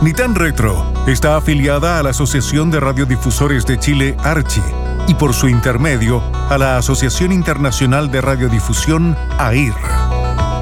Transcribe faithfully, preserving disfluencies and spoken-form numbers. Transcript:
Nitan Retro está afiliada a la Asociación de Radiodifusores de Chile, Archi, y por su intermedio a la Asociación Internacional de Radiodifusión, A I R.